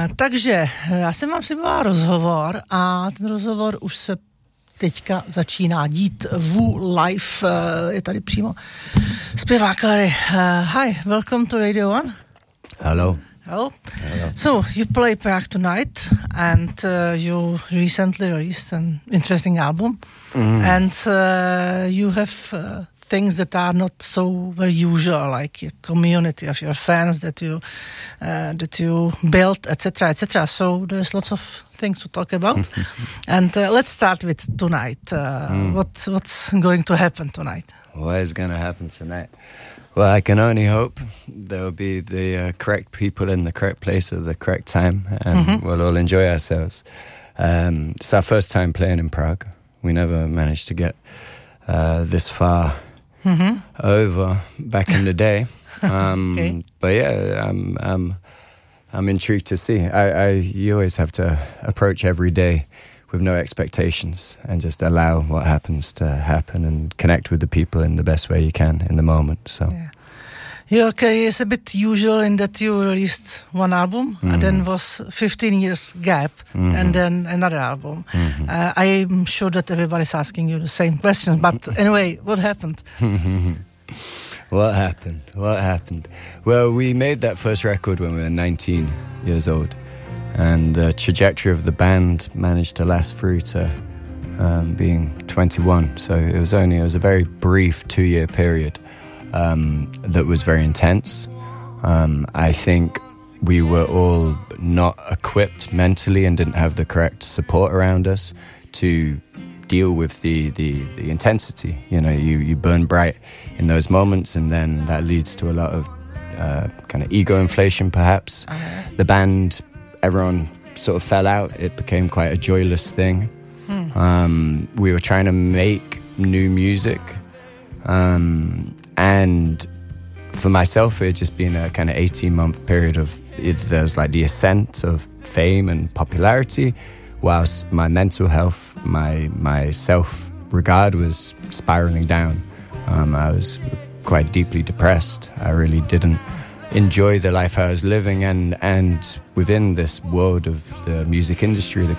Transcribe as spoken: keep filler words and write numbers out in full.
takže já jsem vám připravila rozhovor a ten rozhovor už se teďka začíná dít. Wu Live uh, je tady přímo zpěvák Larry. Uh, hi, welcome to Radio One. Hello. Hello. Hello. So, you play Prague tonight and uh, you recently released an interesting album mm. and uh, you have uh, things that are not so very usual, like your community of your fans that you uh, that you built, et cetera, et cetera. So there's lots of things to talk about, and uh, let's start with tonight. Uh, mm. What what's going to happen tonight? What is going to happen tonight? Well, I can only hope there will be the uh, correct people in the correct place at the correct time, and mm-hmm. we'll all enjoy ourselves. Um, it's our first time playing in Prague. We never managed to get uh, this far. Mm-hmm. Over back in the day, um, okay. But yeah, I'm I'm I'm intrigued to see. I, I you always have to approach every day with no expectations and just allow what happens to happen and connect with the people in the best way you can in the moment. So. Yeah. Your career is a bit usual in that you released one album mm-hmm. and then was fifteen years gap mm-hmm. and then another album. Mm-hmm. Uh, I'm sure that everybody's asking you the same question, but anyway, what happened? What happened? What happened? Well, we made that first record when we were nineteen years old, and the trajectory of the band managed to last through to um, being twenty-one. So it was only, it was a very brief two-year period. Um, that was very intense. Um, I think we were all not equipped mentally and didn't have the correct support around us to deal with the, the, the intensity. You know, you, you burn bright in those moments, and then that leads to a lot of uh, kind of ego inflation, perhaps. Uh-huh. The band, everyone sort of fell out. It became quite a joyless thing. Hmm. Um, we were trying to make new music. Um, And for myself, it had just been a kind of eighteen-month period of, it, there's like the ascent of fame and popularity, whilst my mental health, my my self-regard was spiraling down. Um, I was quite deeply depressed. I really didn't enjoy the life I was living, and, and within this world of the music industry, the